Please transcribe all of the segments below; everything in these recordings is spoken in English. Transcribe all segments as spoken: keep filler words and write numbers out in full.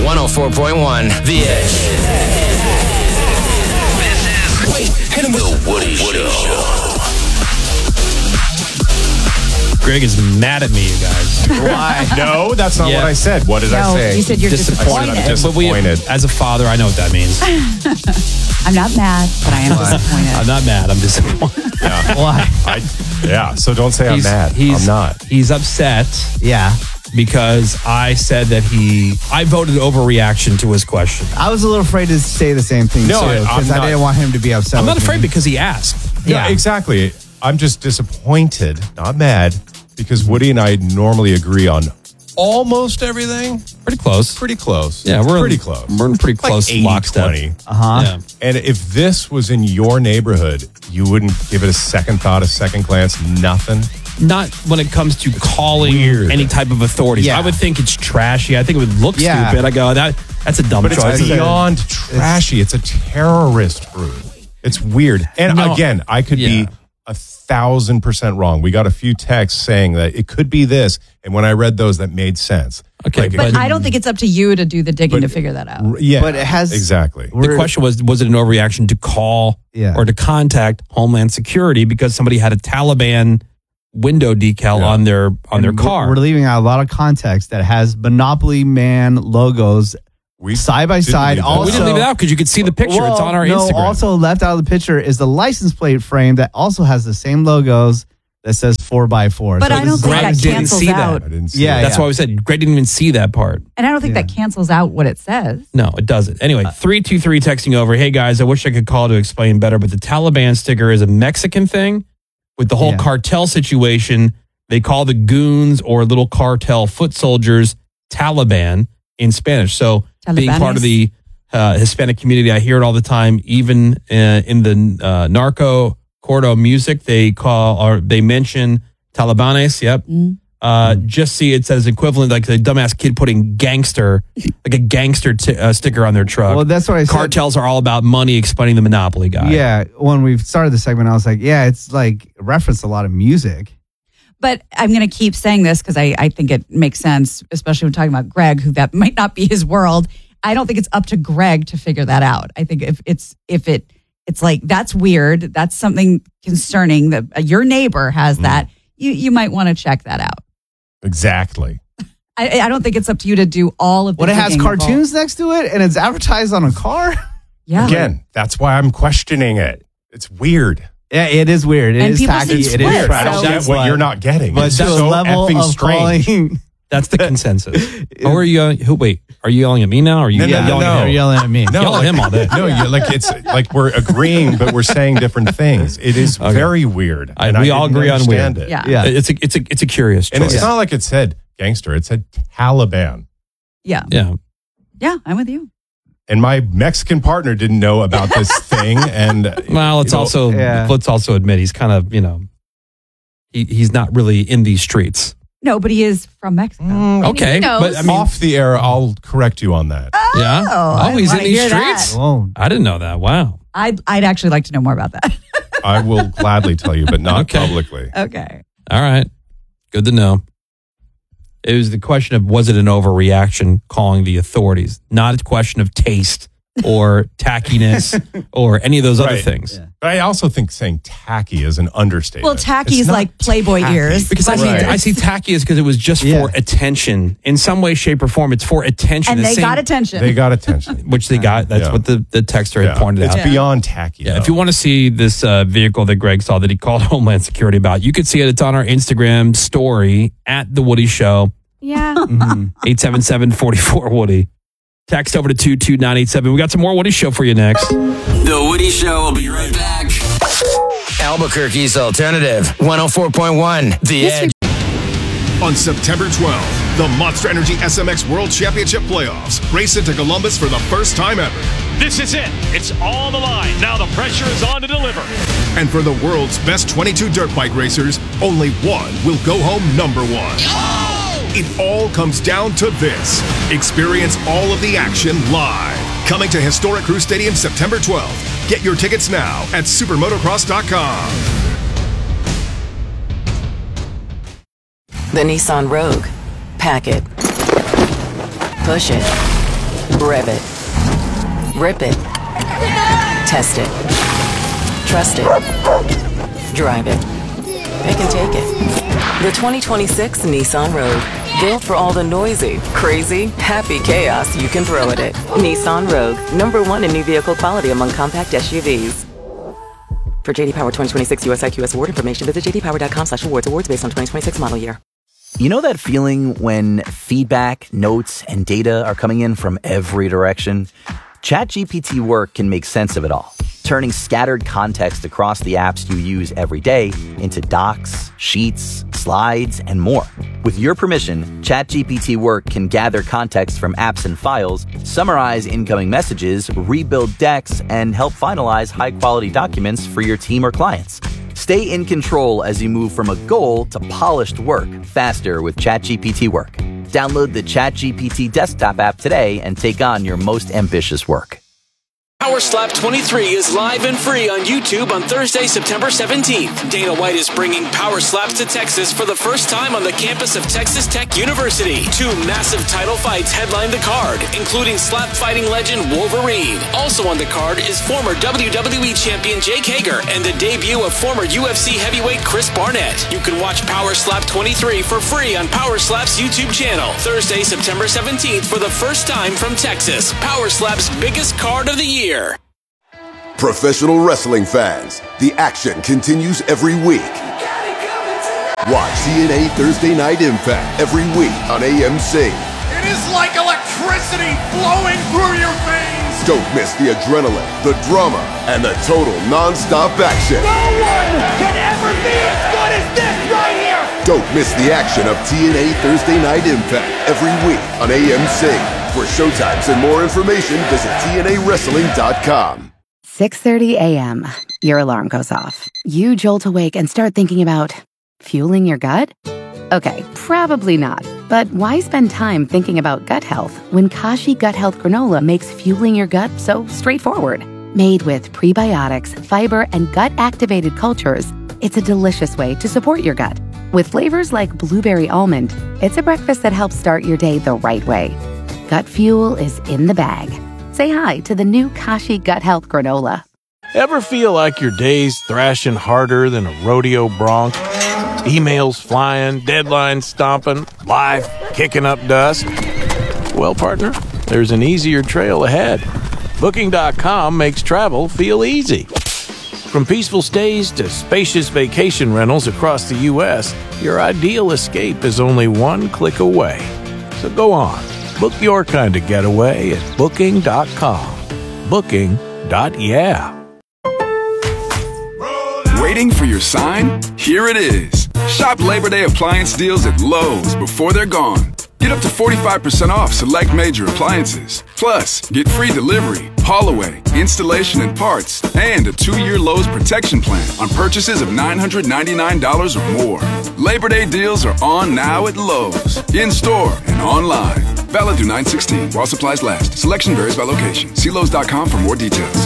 one oh four point one, The Edge. This is Wait, hit him with The Woody, Woody Show. Show. Greg is mad at me, you guys. Why? No, that's not Yeah. what I said. What did No, I say? you said you're disappointed. I said I'm But we, disappointed. as a father, I know what that means. I'm not mad, but I am disappointed. I'm not mad. I'm disappointed. Yeah. Why? I, yeah, so don't say He's- I'm mad. he's- I'm not. He's upset Yeah. because I said that he, I voted overreaction to his question. I was a little afraid to say the same thing, No, too, I- because I'm I not- didn't want him to be upset I'm not with afraid me. because he asked. Yeah, Yeah. exactly. I'm just disappointed, not mad, because Woody and I normally agree on almost everything. Pretty close. Pretty close. Yeah, It's we're pretty close. We're in pretty Like close eighty lockstep. twenty. Uh-huh. Yeah. And if this was in your neighborhood, you wouldn't give it a second thought, a second glance, nothing? Not when it comes to calling weird. any type of authorities. Yeah. I would think it's trashy. I think it would look Yeah. stupid. I go, that that's a dumb But choice. it's beyond trashy. It's a terrorist group. It's weird. And No. again, I could Yeah. be a thousand percent wrong. We got a few texts saying that it could be this. And when I read those, that made sense. Okay, Like, But But- I don't think it's up to you to do the digging But- to figure that out. r- yeah. But it has- Exactly. The question was, was it an overreaction to call Yeah. or to contact Homeland Security because somebody had a Taliban window decal Yeah. on their on their And car? We're, we're leaving out a lot of context that has Monopoly Man logos We side by didn't side. leave that Also, we didn't leave it out because you could see the picture. it's Well, on our no, Instagram. Also left out of the picture is the license plate frame that also has the same logos that says four by four. But So I this don't is think Greg that didn't cancels see that. out. I didn't see Yeah, that. That's why we said Greg didn't even see that part. And I don't think Yeah. that cancels out what it says. No, it doesn't. Anyway, three two three texting over. Hey guys, I wish I could call to explain better, but the Taliban sticker is a Mexican thing. With the whole Yeah. cartel situation, they call the goons or little cartel foot soldiers Taliban in Spanish. So being part of the uh, Hispanic community, I hear it all the time. Even uh, in the uh, narco corrido music, they call or they mention Talibanes. Yep. Mm. Uh, just see it says equivalent, like the dumbass kid putting gangster, like a gangster t- uh, sticker on their truck. Well, that's what I said. Cartels are all about money, explaining the monopoly guy. Yeah, when we started the segment, I was like, yeah, it's like referenced a lot of music. But I'm going to keep saying this because I, I think it makes sense, especially when talking about Greg, who that might not be his world. I don't think it's up to Greg to figure that out. I think if it's if it it's like that's weird, that's something concerning that uh, your neighbor has that. You you might want to check that out. Exactly. I, I don't think it's up to you to do all of the When it has digging involved. cartoons next to it and it's advertised on a car. Yeah. Again, that's why I'm questioning it. It's weird. Yeah, it is weird. It And is people tacky. see It is splits, trash. I don't So- get what you're not getting. But It's to so a level effing of strange. calling. That's the consensus. Who are you? Yelling, who? Wait, are you yelling at me now? Or are you No, no, yelling no, at no. him? You're yelling at me. No, Yell at like- him all day. No, you like it's like we're agreeing, but we're saying different things. It is Okay. very weird. I- and we I all didn't agree on understand weird. It. Yeah. Yeah. It's a it's a it's a curious choice. And it's not like it said gangster. It said Taliban. Yeah. yeah. Yeah, I'm with you. And my Mexican partner didn't know about this thing. And Well, let's you know, also Yeah. let's also admit he's kind of you know he he's not really in these streets. No, but he is from Mexico. Mm, Okay, He knows. but I mean, off the air, I'll correct you on that. yeah. I Oh, he's in wanna these hear that. streets. Whoa. I didn't know that. Wow. I'd I'd actually like to know more about that. I will gladly tell you, but not Okay. publicly. Okay. All right. Good to know. It was the question of was it an overreaction calling the authorities, not a question of taste or tackiness or any of those other Right. things. Yeah. But I also think saying tacky is an understatement. Well, tacky It's is not like Playboy tacky. ears. Because I see, Right. I see tacky as because it was just Yeah. for attention. In some way, shape, or form, it's for attention. And The they same- got attention. They got attention. Which they got. That's Yeah. what the, the texter had Yeah. pointed It's out. beyond tacky. Yeah, though. if you want to see this uh, vehicle that Greg saw that he called Homeland Security about, you could see it. It's on our Instagram story at The Woody Show, yeah. eight seven seven, four four, Woody. Text over to two two nine eight seven. We got some more Woody Show for you next. The Woody Show will be right back. Albuquerque's alternative, one oh four point one, The Edge. On September twelfth, the Monster Energy S M X World Championship Playoffs race into Columbus for the first time ever. This is it. It's on the line. Now the pressure is on to deliver. And for the world's best twenty-two dirt bike racers, only one will go home number one. It all comes down to this. Experience all of the action live. Coming to Historic Crew Stadium September twelfth. Get your tickets now at supermotocross dot com. The Nissan Rogue. Pack it. Push it. Rev it. Rip it. Test it. Trust it. Drive it. Pick and take it. The twenty twenty-six Nissan Rogue. Built for all the noisy, crazy, happy chaos you can throw at it. Nissan Rogue. Number one in new vehicle quality among compact S U Vs. For J D Power twenty twenty-six U S I Q S award information, visit j d power dot com slash awards. Awards based on twenty twenty-six model year. You know that feeling when feedback, notes, and data are coming in from every direction? ChatGPT Work can make sense of it all, turning scattered context across the apps you use every day into docs, sheets, slides, and more. With your permission, ChatGPT Work can gather context from apps and files, summarize incoming messages, rebuild decks, and help finalize high-quality documents for your team or clients. Stay in control as you move from a goal to polished work faster with ChatGPT Work. Download the ChatGPT desktop app today and take on your most ambitious work. Power Slap twenty-three is live and free on YouTube on Thursday, September seventeenth. Dana White is bringing Power Slaps to Texas for the first time on the campus of Texas Tech University. Two massive title fights headline the card, including slap fighting legend Wolverine. Also on the card is former W W E champion Jake Hager and the debut of former U F C heavyweight Chris Barnett. You can watch Power Slap twenty-three for free on Power Slap's YouTube channel. Thursday, September seventeenth for the first time from Texas. Power Slap's biggest card of the year. Professional wrestling fans, the action continues every week. Watch T N A Thursday Night Impact every week on A M C. It is like electricity flowing through your veins. Don't miss the adrenaline, the drama, and the total non-stop action. No one can ever be as good as this right here. Don't miss the action of T N A Thursday Night Impact every week on A M C. For showtimes and more information, visit T N A wrestling dot com. six thirty a.m. Your alarm goes off. You jolt awake and start thinking about fueling your gut? Okay, probably not. But why spend time thinking about gut health when Kashi Gut Health Granola makes fueling your gut so straightforward? Made with prebiotics, fiber, and gut-activated cultures, it's a delicious way to support your gut. With flavors like blueberry almond, it's a breakfast that helps start your day the right way. Gut fuel is in the bag. Say hi to the new Kashi Gut Health Granola. Ever feel like your day's thrashing harder than a rodeo bronc? Emails flying, deadlines stomping, life kicking up dust? Well, partner, there's an easier trail ahead. Booking dot com makes travel feel easy. From peaceful stays to spacious vacation rentals across the U S, your ideal escape is only one click away. So go on. Book your kind of getaway at Booking dot com. Booking. Yeah. Waiting for your sign? Here it is. Shop Labor Day appliance deals at Lowe's before they're gone. Get up to forty-five percent off select major appliances. Plus, get free delivery, haul away, installation and parts, and a two-year Lowe's protection plan on purchases of nine hundred ninety-nine dollars or more. Labor Day deals are on now at Lowe's, in-store and online. Valid through nine sixteen while supplies last. Selection varies by location. See Lowe's dot com for more details.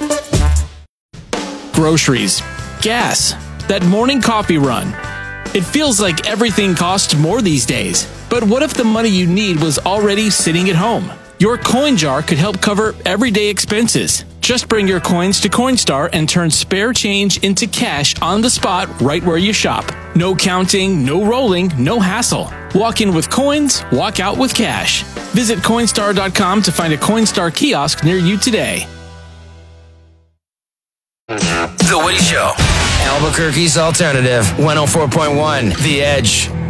Groceries, gas, that morning coffee run. It feels like everything costs more these days. But what if the money you need was already sitting at home? Your coin jar could help cover everyday expenses. Just bring your coins to Coinstar and turn spare change into cash on the spot right where you shop. No counting, no rolling, no hassle. Walk in with coins, walk out with cash. Visit Coinstar dot com to find a Coinstar kiosk near you today. The Woody Show. Albuquerque's alternative. one oh four point one. The Edge.